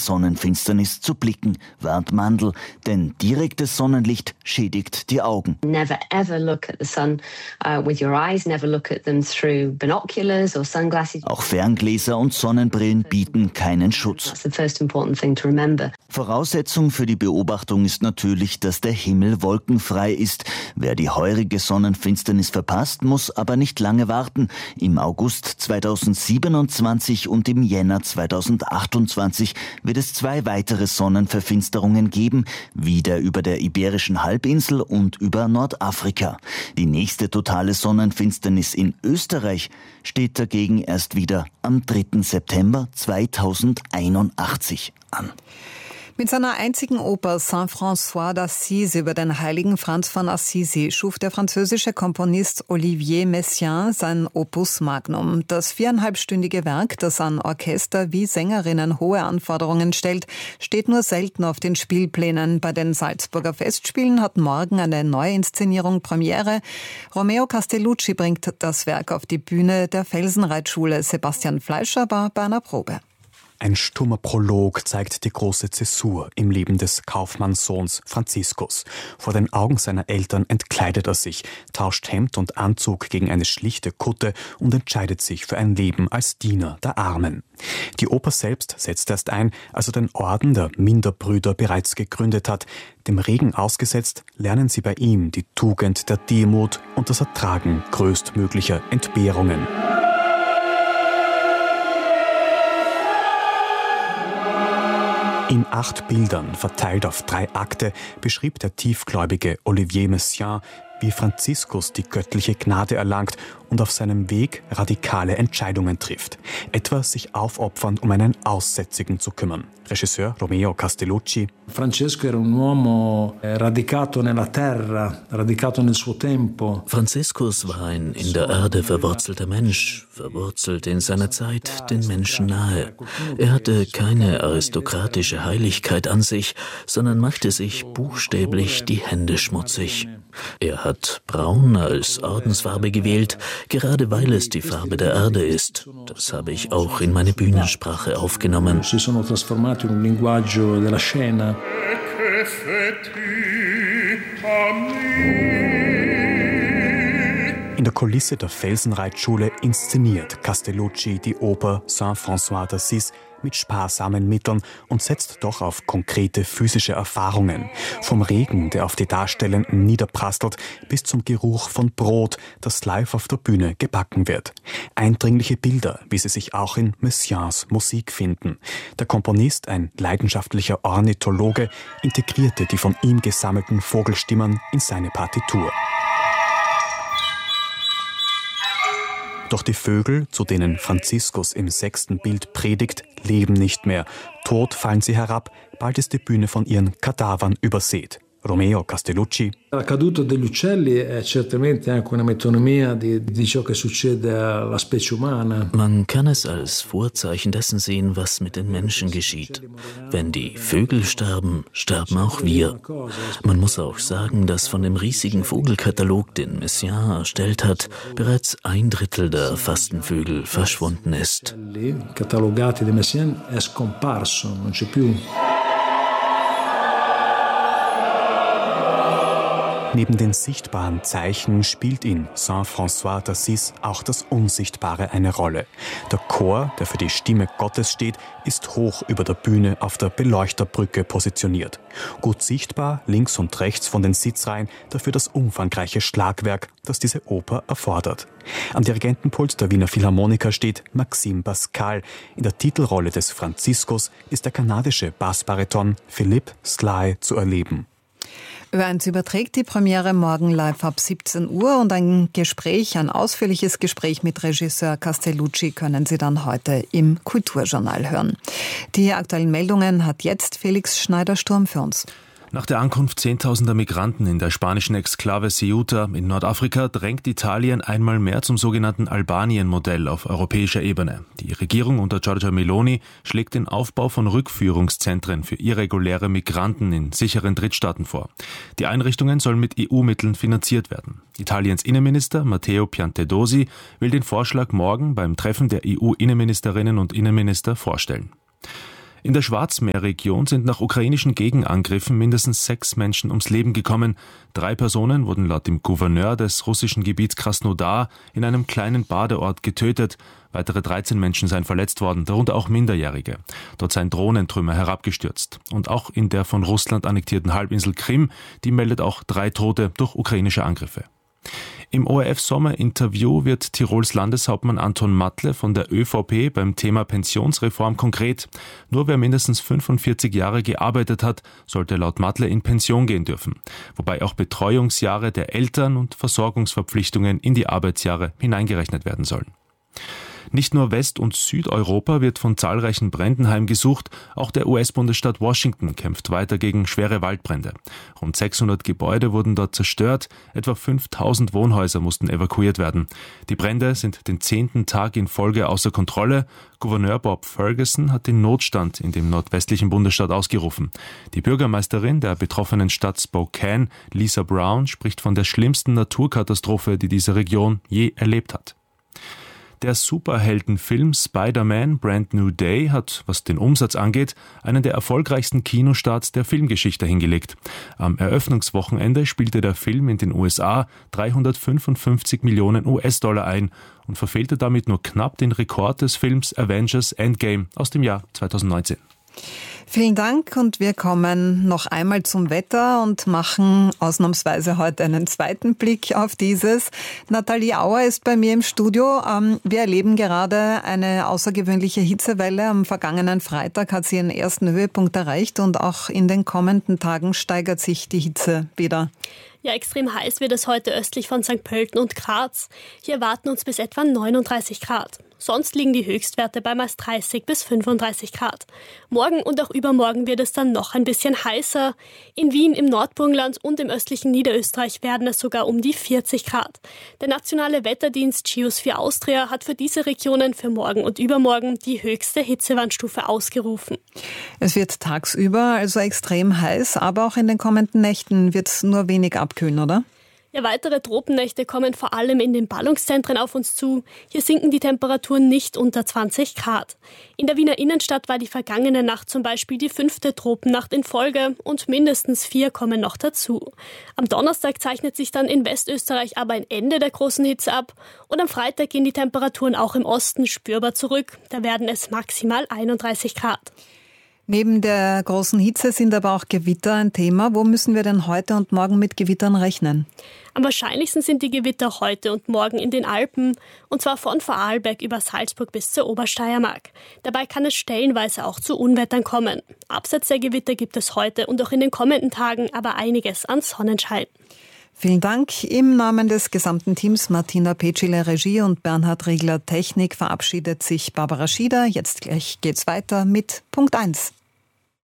Sonnenfinsternis zu blicken, warnt Mandl, denn direktes Sonnenlicht schädigt die Augen. Never ever look at the sun with your eyes, never look at them through binoculars or sunglasses. Auch Ferngläser und Sonnenbrillen bieten keinen Schutz. That's the first important thing to remember. Voraussetzung für die Beobachtung ist natürlich, dass der Himmel wolkenfrei ist. Wer die heurige Sonnenfinsternis verpasst, muss aber nicht lange warten. Im August 2027 und im Jänner 2028 wird es 2 weitere Sonnenverfinsterungen geben, wieder über der Iberischen Halbinsel und über Nordafrika. Die nächste totale Sonnenfinsternis in Österreich steht dagegen erst wieder am 3. September 2081 an. Mit seiner einzigen Oper Saint-François d'Assise über den heiligen Franz von Assisi schuf der französische Komponist Olivier Messiaen sein Opus Magnum. Das 4,5-stündige Werk, das an Orchester wie Sängerinnen hohe Anforderungen stellt, steht nur selten auf den Spielplänen. Bei den Salzburger Festspielen hat morgen eine Neuinszenierung Premiere. Romeo Castellucci bringt das Werk auf die Bühne der Felsenreitschule. Sebastian Fleischer war bei einer Probe. Ein stummer Prolog zeigt die große Zäsur im Leben des Kaufmannssohns Franziskus. Vor den Augen seiner Eltern entkleidet er sich, tauscht Hemd und Anzug gegen eine schlichte Kutte und entscheidet sich für ein Leben als Diener der Armen. Die Oper selbst setzt erst ein, als er den Orden der Minderbrüder bereits gegründet hat. Dem Regen ausgesetzt, lernen sie bei ihm die Tugend der Demut und das Ertragen größtmöglicher Entbehrungen. In 8 Bildern, verteilt auf 3 Akte, beschrieb der tiefgläubige Olivier Messiaen, wie Franziskus die göttliche Gnade erlangt und auf seinem Weg radikale Entscheidungen trifft. Etwa sich aufopfernd um einen Aussätzigen zu kümmern. Regisseur Romeo Castellucci. Francesco era un uomo radicato nella terra, radicato nel suo tempo. Franziskus war ein in der Erde verwurzelter Mensch, verwurzelt in seiner Zeit, den Menschen nahe. Er hatte keine aristokratische Heiligkeit an sich, sondern machte sich buchstäblich die Hände schmutzig. Er hat Braun als Ordensfarbe gewählt, gerade weil es die Farbe der Erde ist. Das habe ich auch in meine Bühnensprache aufgenommen. Si sono trasformati in un linguaggio della scena. In der Kulisse der Felsenreitschule inszeniert Castellucci die Oper Saint-François d'Assise mit sparsamen Mitteln und setzt doch auf konkrete physische Erfahrungen. Vom Regen, der auf die Darstellenden niederprasselt, bis zum Geruch von Brot, das live auf der Bühne gebacken wird. Eindringliche Bilder, wie sie sich auch in Messiaens Musik finden. Der Komponist, ein leidenschaftlicher Ornithologe, integrierte die von ihm gesammelten Vogelstimmen in seine Partitur. Doch die Vögel, zu denen Franziskus im 6. Bild predigt, leben nicht mehr. Tot fallen sie herab, bald ist die Bühne von ihren Kadavern übersät. Romeo Castellucci. La caduta degli uccelli è certamente anche una metonimia di ciò che succede alla specie umana. Man kann es als Vorzeichen dessen sehen, was mit den Menschen geschieht. Wenn die Vögel sterben, sterben auch wir. Man muss auch sagen, dass von dem riesigen Vogelkatalog, den Messiaen erstellt hat, bereits 1/3 der erfassten Vögel verschwunden ist. Catalogati di Messiaen è scomparso, non c'è più. Neben den sichtbaren Zeichen spielt in Saint-François d'Assise auch das Unsichtbare eine Rolle. Der Chor, der für die Stimme Gottes steht, ist hoch über der Bühne auf der Beleuchterbrücke positioniert. Gut sichtbar, links und rechts von den Sitzreihen, dafür das umfangreiche Schlagwerk, das diese Oper erfordert. Am Dirigentenpult der Wiener Philharmoniker steht Maxime Pascal. In der Titelrolle des Franziskus ist der kanadische Bassbariton Philippe Sly zu erleben. Ö1 überträgt die Premiere morgen live ab 17 Uhr und ein ausführliches Gespräch mit Regisseur Castellucci können Sie dann heute im Kulturjournal hören. Die aktuellen Meldungen hat jetzt Felix Schneider-Sturm für uns. Nach der Ankunft zehntausender Migranten in der spanischen Exklave Ceuta in Nordafrika drängt Italien einmal mehr zum sogenannten Albanien-Modell auf europäischer Ebene. Die Regierung unter Giorgia Meloni schlägt den Aufbau von Rückführungszentren für irreguläre Migranten in sicheren Drittstaaten vor. Die Einrichtungen sollen mit EU-Mitteln finanziert werden. Italiens Innenminister Matteo Piantedosi will den Vorschlag morgen beim Treffen der EU-Innenministerinnen und Innenminister vorstellen. In der Schwarzmeerregion sind nach ukrainischen Gegenangriffen mindestens 6 Menschen ums Leben gekommen. 3 Personen wurden laut dem Gouverneur des russischen Gebiets Krasnodar in einem kleinen Badeort getötet. Weitere 13 Menschen seien verletzt worden, darunter auch Minderjährige. Dort seien Drohnentrümmer herabgestürzt. Und auch in der von Russland annektierten Halbinsel Krim, die meldet auch 3 Tote durch ukrainische Angriffe. Im ORF-Sommerinterview wird Tirols Landeshauptmann Anton Matle von der ÖVP beim Thema Pensionsreform konkret. Nur wer mindestens 45 Jahre gearbeitet hat, sollte laut Matle in Pension gehen dürfen. Wobei auch Betreuungsjahre der Eltern und Versorgungsverpflichtungen in die Arbeitsjahre hineingerechnet werden sollen. Nicht nur West- und Südeuropa wird von zahlreichen Bränden heimgesucht, auch der US-Bundesstaat Washington kämpft weiter gegen schwere Waldbrände. Rund 600 Gebäude wurden dort zerstört, etwa 5.000 Wohnhäuser mussten evakuiert werden. Die Brände sind den 10. Tag in Folge außer Kontrolle. Gouverneur Bob Ferguson hat den Notstand in dem nordwestlichen Bundesstaat ausgerufen. Die Bürgermeisterin der betroffenen Stadt Spokane, Lisa Brown, spricht von der schlimmsten Naturkatastrophe, die diese Region je erlebt hat. Der Superheldenfilm Spider-Man Brand New Day hat, was den Umsatz angeht, einen der erfolgreichsten Kinostarts der Filmgeschichte hingelegt. Am Eröffnungswochenende spielte der Film in den USA 355 Millionen US-Dollar ein und verfehlte damit nur knapp den Rekord des Films Avengers Endgame aus dem Jahr 2019. Vielen Dank und wir kommen noch einmal zum Wetter und machen ausnahmsweise heute einen zweiten Blick auf dieses. Nathalie Auer ist bei mir im Studio. Wir erleben gerade eine außergewöhnliche Hitzewelle. Am vergangenen Freitag hat sie ihren ersten Höhepunkt erreicht und auch in den kommenden Tagen steigert sich die Hitze wieder. Ja, extrem heiß wird es heute östlich von St. Pölten und Graz. Hier erwarten uns bis etwa 39 Grad. Sonst liegen die Höchstwerte bei meist 30 bis 35 Grad. Morgen und auch übermorgen wird es dann noch ein bisschen heißer. In Wien, im Nordburgenland und im östlichen Niederösterreich werden es sogar um die 40 Grad. Der nationale Wetterdienst Geosphere Austria hat für diese Regionen für morgen und übermorgen die höchste Hitzewarnstufe ausgerufen. Es wird tagsüber also extrem heiß, aber auch in den kommenden Nächten wird es nur wenig abkühlen, oder? Ja, weitere Tropennächte kommen vor allem in den Ballungszentren auf uns zu. Hier sinken die Temperaturen nicht unter 20 Grad. In der Wiener Innenstadt war die vergangene Nacht zum Beispiel die 5. Tropennacht in Folge und mindestens 4 kommen noch dazu. Am Donnerstag zeichnet sich dann in Westösterreich aber ein Ende der großen Hitze ab und am Freitag gehen die Temperaturen auch im Osten spürbar zurück. Da werden es maximal 31 Grad. Neben der großen Hitze sind aber auch Gewitter ein Thema. Wo müssen wir denn heute und morgen mit Gewittern rechnen? Am wahrscheinlichsten sind die Gewitter heute und morgen in den Alpen, und zwar von Vorarlberg über Salzburg bis zur Obersteiermark. Dabei kann es stellenweise auch zu Unwettern kommen. Abseits der Gewitter gibt es heute und auch in den kommenden Tagen aber einiges an Sonnenschein. Vielen Dank. Im Namen des gesamten Teams Martina Petschile Regie und Bernhard Riegler Technik verabschiedet sich Barbara Schieder. Jetzt gleich geht's weiter mit Punkt 1.